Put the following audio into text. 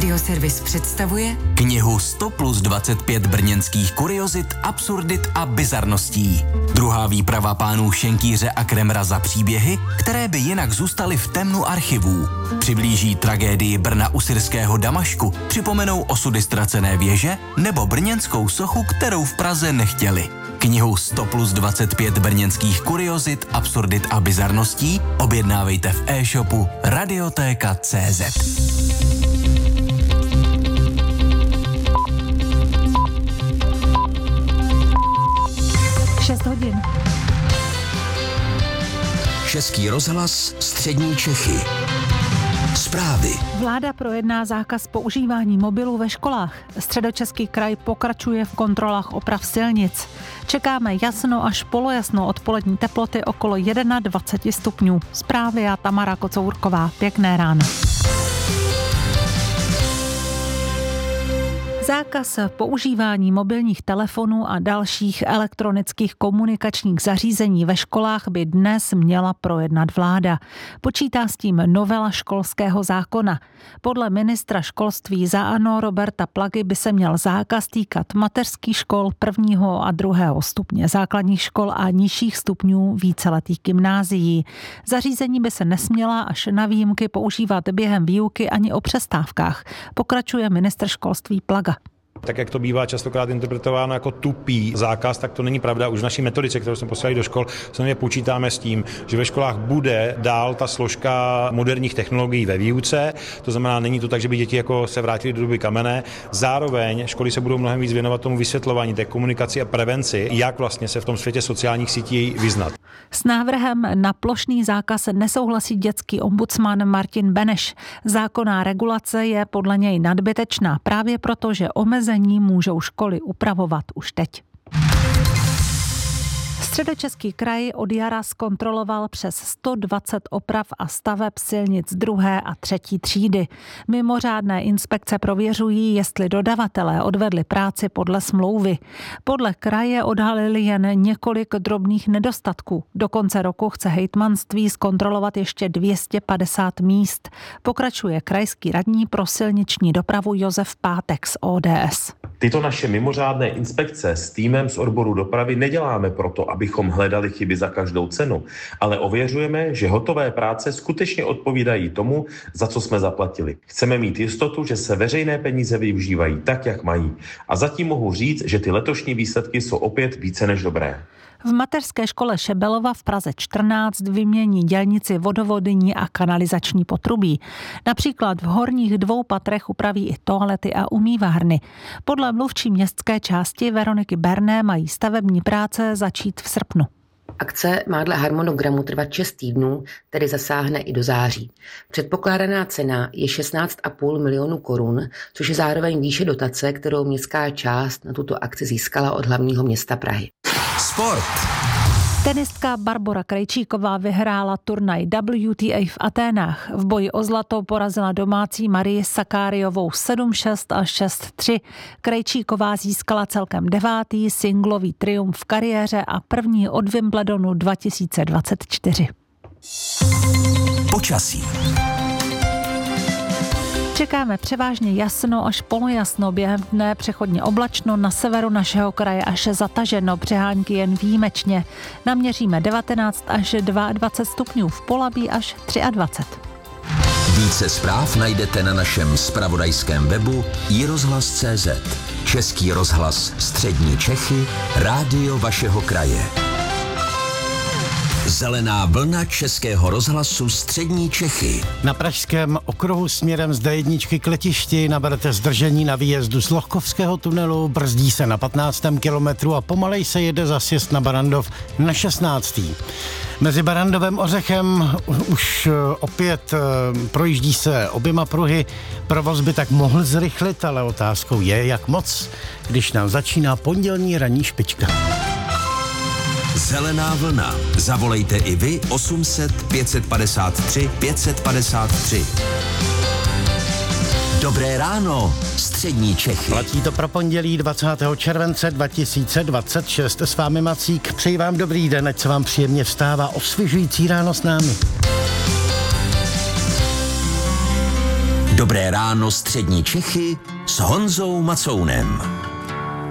Radioservis představuje knihu 100 plus 25 brněnských kuriozit, absurdit a bizarností. Druhá výprava pánů Šenkýře a Kremra za příběhy, které by jinak zůstaly v temnu archivů. Přiblíží tragédii Brna u syrského Damašku, připomenou osudy ztracené věže nebo brněnskou sochu, kterou v Praze nechtěli. Knihu 100 plus 25 brněnských kuriozit, absurdit a bizarností objednávejte v e-shopu Radiotéka.cz. 6 hodin. Český rozhlas, střední Čechy. Zprávy. Vláda projedná zákaz používání mobilů ve školách. Středočeský kraj pokračuje v kontrolách oprav silnic. Čekáme jasno až polojasno, odpolední teploty okolo 21 stupňů. Zprávy a Tamara Kocourková. Pěkné ráno. Zákaz používání mobilních telefonů a dalších elektronických komunikačních zařízení ve školách by dnes měla projednat vláda. Počítá s tím novela školského zákona. Podle ministra školství za ANO Roberta Plagy by se měl zákaz týkat mateřských škol 1. a 2. stupně, základních škol a nižších stupňů víceletých gymnázií. Zařízení by se nesměla až na výjimky používat během výuky ani o přestávkách, pokračuje ministr školství Plaga. Tak jak to bývá častokrát interpretováno jako tupý zákaz, tak to není pravda. Už v naší metodice, kterou jsme poslali do škol, samozřejmě počítáme s tím, že ve školách bude dál ta složka moderních technologií ve výuce. To znamená, není to tak, že by děti jako se vrátily do doby kamenné. Zároveň školy se budou mnohem víc věnovat tomu vysvětlování, té komunikaci a prevenci, jak vlastně se v tom světě sociálních sítí vyznat. S návrhem na plošný zákaz nesouhlasí dětský ombudsman Martin Beneš. Zákonná regulace je podle něj nadbytečná právě proto, že omezení můžou školy upravovat už teď. Středočeský kraj od jara zkontroloval přes 120 oprav a staveb silnic 2. a 3. třídy. Mimořádné inspekce prověřují, jestli dodavatelé odvedli práci podle smlouvy. Podle kraje odhalili jen několik drobných nedostatků. Do konce roku chce hejtmanství zkontrolovat ještě 250 míst. Pokračuje krajský radní pro silniční dopravu Josef Pátek z ODS. Tyto naše mimořádné inspekce s týmem z odboru dopravy neděláme proto, abychom hledali chyby za každou cenu, ale ověřujeme, že hotové práce skutečně odpovídají tomu, za co jsme zaplatili. Chceme mít jistotu, že se veřejné peníze využívají tak, jak mají. A zatím mohu říct, že ty letošní výsledky jsou opět více než dobré. V mateřské škole Šebelova v Praze 14 vymění dělnici vodovodní a kanalizační potrubí. Například v horních 2 patrech upraví i toalety a umývárny. Podle mluvčí městské části Veroniky Berné mají stavební práce začít v srpnu. Akce má dle harmonogramu trvat 6 týdnů, tedy zasáhne i do září. Předpokládaná cena je 16,5 milionu korun, což je zároveň výše dotace, kterou městská část na tuto akci získala od hlavního města Prahy. Sport. Tenistka Barbora Krejčíková vyhrála turnaj WTA v Aténách. V boji o zlato porazila domácí Marii Sakáriovou 7-6 a 6-3. Krejčíková získala celkem 9. singlový triumf v kariéře a první od Wimbledonu 2024. Počasí. Čekáme převážně jasno až polojasno, během dne přechodně oblačno, na severu našeho kraje až zataženo, přehánky jen výjimečně. Naměříme 19 až 22 stupňů, v Polabí až 23. Více zpráv najdete na našem zpravodajském webu iRozhlas.cz. Český rozhlas, střední Čechy, rádio vašeho kraje. Zelená vlna Českého rozhlasu střední Čechy. Na pražském okruhu směrem z D1 k letišti naberete zdržení na výjezdu z Lochkovského tunelu, brzdí se na 15. kilometru a pomalej se jede za sjezd na Barandov na 16. Mezi Barandovem Ořechem už opět projíždí se oběma pruhy. Provoz by tak mohl zrychlit, ale otázkou je, jak moc, když nám začíná pondělní ranní špička. Zelená vlna. Zavolejte i vy 800 553 553. Dobré ráno, střední Čechy. Platí to pro pondělí 20. července 2026. S vámi Macík. Přeji vám dobrý den, ať se vám příjemně vstává, osvěžující ráno s námi. Dobré ráno střední Čechy s Honzou Macounem.